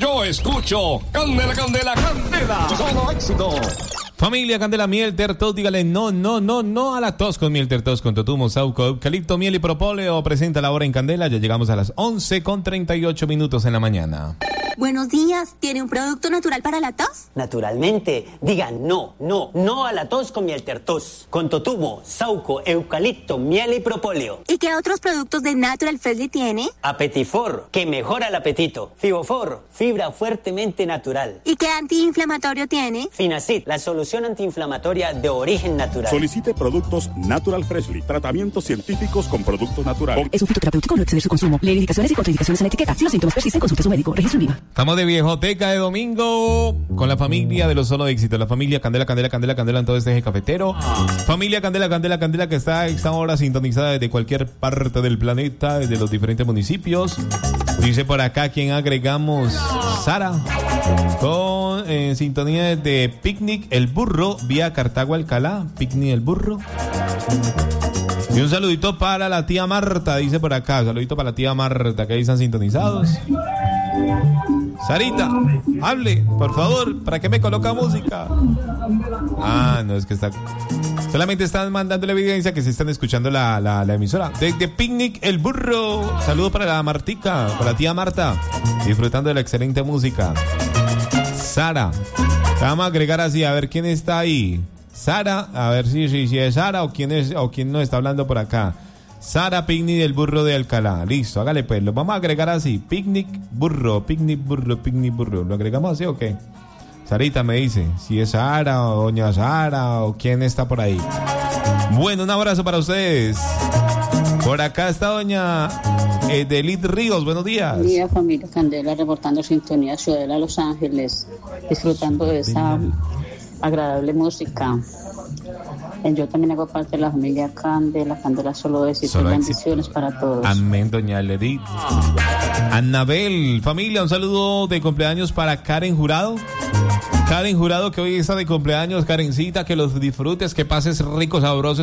Yo escucho Candela, Candela, Candela. Solo éxito. Familia Candela, miel, tertos, dígale no a la tos con miel, tertos con totumo, sauco, eucalipto, miel y propóleo. Presenta la hora en Candela, ya llegamos a las 11:38 en la mañana. Buenos días, ¿tiene un producto natural para la tos? Naturalmente, diga no a la tos con miel tertos, con totumo, sauco, eucalipto, miel y propóleo. ¿Y qué otros productos de Natural Freshly tiene? Apetifor, que mejora el apetito. Fibofor, fibra fuertemente natural. ¿Y qué antiinflamatorio tiene? Finacid, la solución antiinflamatoria de origen natural. Solicite productos Natural Freshly, tratamientos científicos con productos naturales. Es un fitoterapéutico, no exceder su consumo. Lee indicaciones y contraindicaciones en la etiqueta. Si los síntomas persisten, consulte a su médico. Registro INVIMA. Estamos de viejoteca de domingo con la familia de los Solo Éxito, la familia Candela, Candela, Candela, Candela en todo este eje cafetero. Familia Candela, Candela, Candela que está a esta hora sintonizada desde cualquier parte del planeta, desde los diferentes municipios. Dice por acá quien agregamos, Sara, con sintonía de Picnic El Burro, vía Cartago Alcalá, Picnic El Burro. Y un saludito para la tía Marta, dice por acá, saludito para la tía Marta, que ahí están sintonizados. Sarita, hable, por favor, ¿para qué me coloca música? No, es que está... Solamente están mandando la evidencia que se están escuchando la emisora. De Picnic El Burro. Saludos para la Martica, para la tía Marta, disfrutando de la excelente música. Sara, vamos a agregar así, a ver quién está ahí. Sara, a ver si es Sara o quién nos está hablando por acá. Sara, Picnic del Burro de Alcalá. Listo, hágale pues, lo vamos a agregar así. Picnic Burro, Picnic Burro, Picnic Burro. ¿Lo agregamos así o qué? Sarita me dice si es Sara o doña Sara o quién está por ahí. Bueno, un abrazo para ustedes. Por acá está doña Edelit Ríos, buenos días. Buen día, familia Candela, reportando sintonía Ciudadela Los Ángeles, disfrutando de esa agradable música. Yo también hago parte de la familia Candela, Candela Solo Éxito. Bendiciones para todos. Amén, doña Edelit. Annabel, familia, un saludo de cumpleaños para Karen Jurado. Karen Jurado, que hoy está de cumpleaños. Karencita, que los disfrutes, que pases rico, sabroso